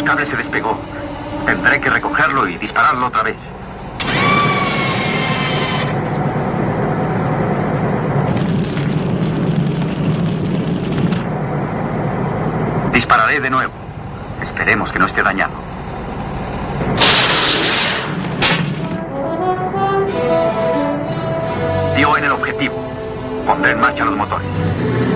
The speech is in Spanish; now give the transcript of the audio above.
cable se despegó. Tendré que recogerlo y dispararlo otra vez. Dispararé de nuevo. Esperemos que no esté dañado. Dio en el objetivo. Pondré en marcha los motores.